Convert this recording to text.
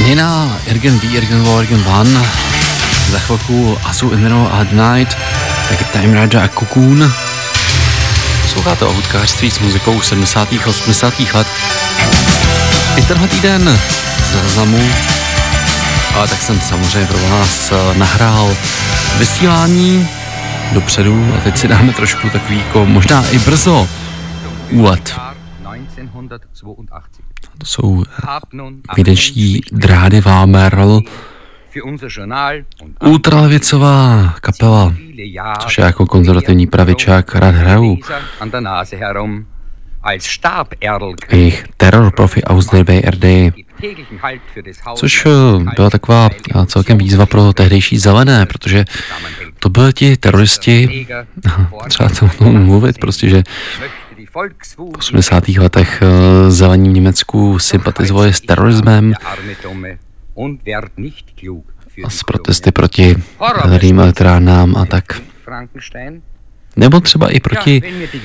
Nina, Irgen B, Irgen Wo, Irgen One, za chvilku Azu Enro a Night, taky Time Raja a Cocoon. Posloucháte o hudkářství s muzikou 70. a 80. let. I tenhle týden z Záznamu, ale tak jsem samozřejmě pro vás nahrál vysílání dopředu a teď si dáme trošku takový jako možná i brzo úlet. To jsou vídeční Drády Vámerl, ultralevicová kapela, což je jako konzervativní pravičák, rád hrajou. Jejich Terrorprofi aus der BRD, což byla taková celkem výzva pro tehdejší Zelené, protože to byli ti teroristi, třeba to o tom mluvit, prostě, že v 80. letech Zelení v Německu sympatizovali s terorismem a s protesty proti jaderným elektrárnám a tak. Nebo třeba i proti